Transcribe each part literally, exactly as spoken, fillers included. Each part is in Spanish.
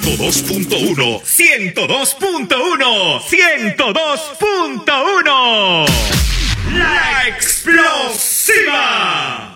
ciento dos punto uno, ciento dos punto uno, ciento dos punto uno. La Explosiva.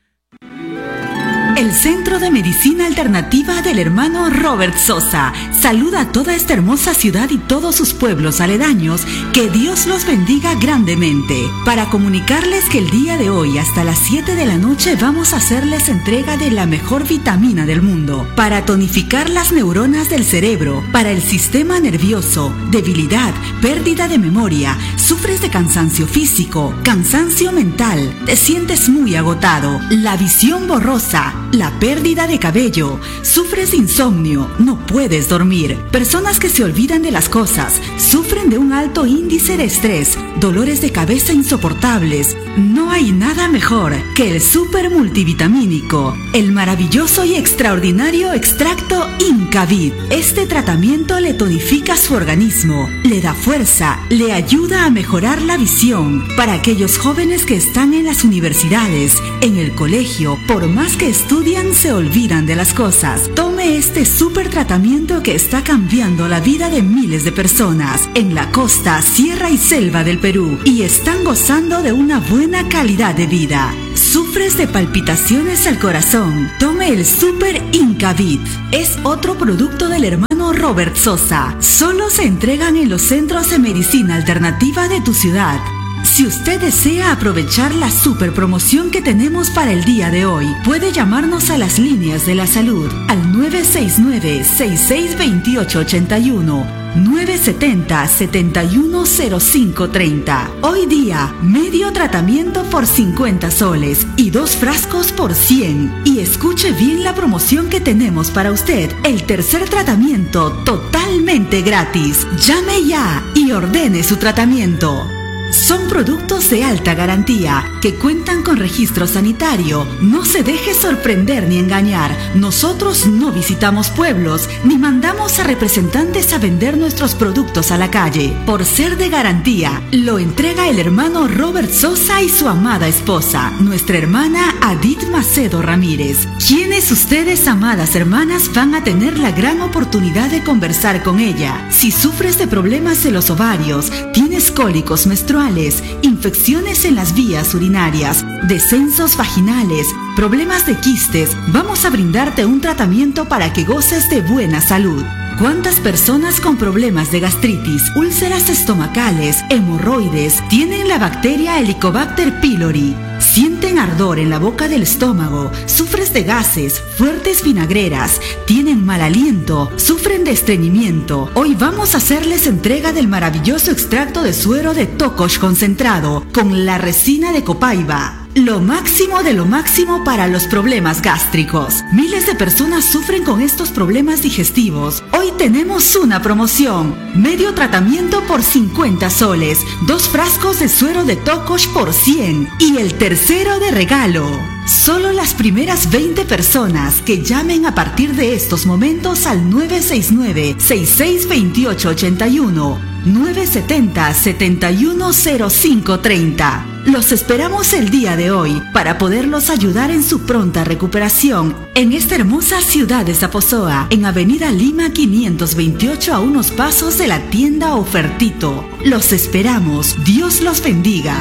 El Centro de Medicina Alternativa del hermano Robert Sosa saluda a toda esta hermosa ciudad y todos sus pueblos aledaños. Que Dios los bendiga grandemente. Para comunicarles que el día de hoy hasta las siete de la noche vamos a hacerles entrega de la mejor vitamina del mundo para tonificar las neuronas del cerebro, para el sistema nervioso, debilidad, pérdida de memoria, sufres de cansancio físico, cansancio mental, te sientes muy agotado, la visión borrosa, la pérdida de cabello, sufres de insomnio, no puedes dormir, personas que se olvidan de las cosas, sufren de un alto índice de estrés, dolores de cabeza insoportables. No hay nada mejor que el super multivitamínico, el maravilloso y extraordinario extracto Incavid. Este tratamiento le tonifica su organismo, le da fuerza, le ayuda a mejorar la visión. Para aquellos jóvenes que están en las universidades, en el colegio, por más que estudian, se olvidan de las cosas. Tome este super tratamiento que está cambiando la vida de miles de personas en la costa, sierra y selva del Perú, y están gozando de una buena calidad de vida. ¿Sufres de palpitaciones al corazón? Tome el Super Incavid. Es otro producto del hermano Robert Sosa. Solo se entregan en los centros de medicina alternativa de tu ciudad. Si usted desea aprovechar la super promoción que tenemos para el día de hoy, puede llamarnos a las líneas de la salud al nueve seis nueve, seis seis dos ocho ocho uno, nueve siete cero, siete uno cero cinco tres cero. Hoy día, medio tratamiento por cincuenta soles y dos frascos por cien. Y escuche bien la promoción que tenemos para usted. El tercer tratamiento totalmente gratis. Llame ya y ordene su tratamiento. Son productos de alta garantía que cuentan con registro sanitario. No se deje sorprender ni engañar. Nosotros no visitamos pueblos ni mandamos a representantes a vender nuestros productos a la calle. Por ser de garantía, lo entrega el hermano Robert Sosa y su amada esposa, nuestra hermana Adit Macedo Ramírez. Quienes ustedes, amadas hermanas, van a tener la gran oportunidad de conversar con ella. Si sufres de problemas de los ovarios, tienes cólicos menstruales, infecciones en las vías urinarias, descensos vaginales, problemas de quistes, vamos a brindarte un tratamiento para que goces de buena salud. ¿Cuántas personas con problemas de gastritis, úlceras estomacales, hemorroides tienen la bacteria Helicobacter pylori? Sienten ardor en la boca del estómago, sufres de gases, fuertes vinagreras, tienen mal aliento, sufren de estreñimiento. Hoy vamos a hacerles entrega del maravilloso extracto de suero de tocosh concentrado con la resina de copaiba. Lo máximo de lo máximo para los problemas gástricos. Miles de personas sufren con estos problemas digestivos. Hoy tenemos una promoción. Medio tratamiento por cincuenta soles, dos frascos de suero de tocosh por cien y el tercero de regalo. Solo las primeras veinte personas que llamen a partir de estos momentos al nueve seis nueve, seis seis dos ocho ocho uno, nueve siete cero, siete uno cero cinco tres cero. Los esperamos el día de hoy para poderlos ayudar en su pronta recuperación en esta hermosa ciudad de Zaposoa, en Avenida Lima quinientos veintiocho, a unos pasos de la tienda Ofertito. Los esperamos. Dios los bendiga.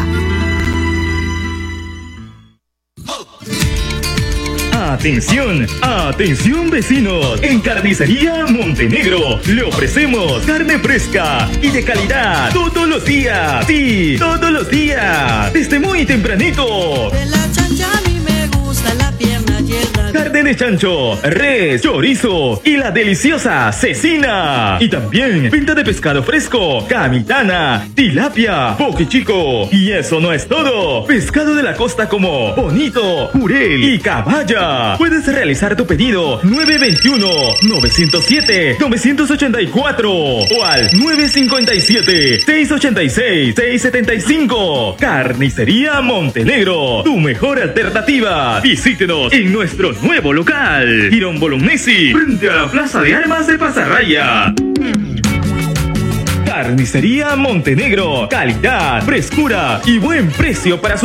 Atención, atención vecinos, en Carnicería Montenegro le ofrecemos carne fresca y de calidad todos los días, sí, todos los días, desde muy tempranito. De la chancha a mí me gusta la pierna llena. Carne de chancho, res, chorizo y la deliciosa cecina. Y también venta de pescado fresco, camitana, tilapia, poke chico. Y eso no es todo. Pescado de la costa como bonito, jurel y caballa. Puedes realizar tu pedido nueve dos uno, nueve cero siete, nueve ocho cuatro o al nueve cinco siete, seis ocho seis, seis siete cinco. Carnicería Montenegro, tu mejor alternativa. Visítenos en nuestro nuevo local, Girón Bolognesi, frente a la Plaza de Armas de Pasarraya. Carnicería Montenegro, calidad, frescura y buen precio para su